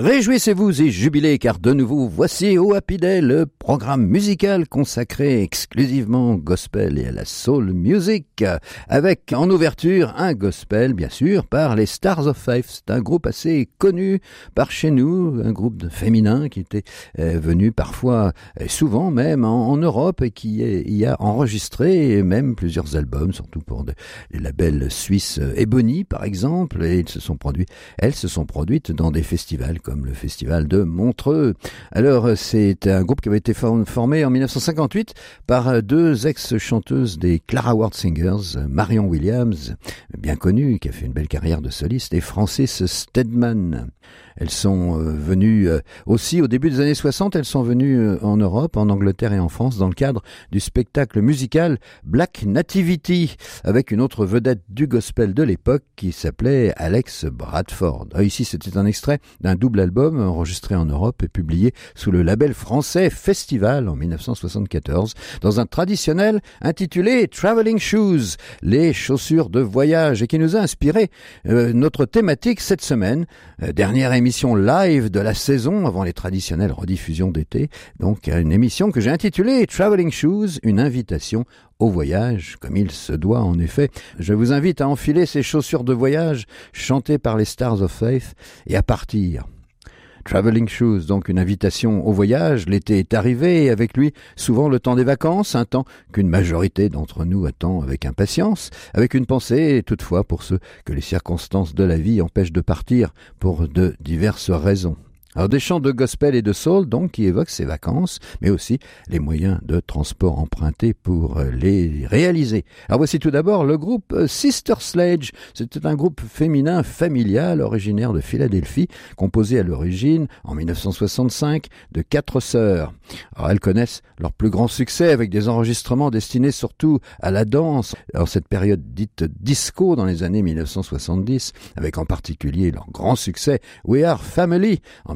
Réjouissez-vous et jubilez car de nouveau voici au Happy Day le programme musical consacré exclusivement au gospel et à la soul music avec en ouverture un gospel bien sûr par les Stars of Faith. C'est un groupe assez connu par chez nous, un groupe féminin qui était venu parfois souvent même en Europe et qui y a enregistré même plusieurs albums, surtout pour les labels suisses Ebony par exemple, et elles se sont produites dans des festivals comme le festival de Montreux. Alors c'est un groupe qui avait été formé en 1958 par deux ex-chanteuses des Clara Ward Singers, Marion Williams, bien connue, qui a fait une belle carrière de soliste, et Frances Steadman. Elles sont venues aussi au début des années 60, elles sont venues en Europe, en Angleterre et en France dans le cadre du spectacle musical Black Nativity avec une autre vedette du gospel de l'époque qui s'appelait Alex Bradford. Ici c'était un extrait d'un double album enregistré en Europe et publié sous le label français Festival en 1974 dans un traditionnel intitulé Traveling Shoes, les chaussures de voyage, et qui nous a inspiré notre thématique cette semaine, dernière émission live de la saison avant les traditionnelles rediffusions d'été, donc une émission que j'ai intitulée Traveling Shoes, une invitation au voyage, comme il se doit en effet. Je vous invite à enfiler ces chaussures de voyage chantées par les Stars of Faith et à partir. Traveling Shoes, donc une invitation au voyage. L'été est arrivé et avec lui souvent le temps des vacances, un temps qu'une majorité d'entre nous attend avec impatience, avec une pensée toutefois pour ceux que les circonstances de la vie empêchent de partir pour de diverses raisons. Alors des chants de gospel et de soul donc qui évoquent ces vacances, mais aussi les moyens de transport empruntés pour les réaliser. Alors voici tout d'abord le groupe Sister Sledge. C'était un groupe féminin familial originaire de Philadelphie, composé à l'origine en 1965 de 4 sœurs. Alors elles connaissent leur plus grand succès avec des enregistrements destinés surtout à la danse. Alors cette période dite disco dans les années 1970, avec en particulier leur grand succès We Are Family en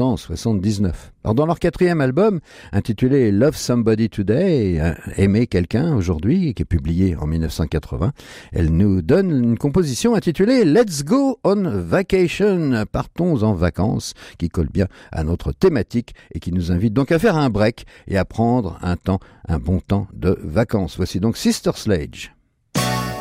1979. Alors dans leur 4e album, intitulé Love Somebody Today, Aimer quelqu'un aujourd'hui, qui est publié en 1980, elle nous donne une composition intitulée Let's Go on Vacation, partons en vacances, qui colle bien à notre thématique et qui nous invite donc à faire un break et à prendre un bon temps de vacances. Voici donc Sister Sledge.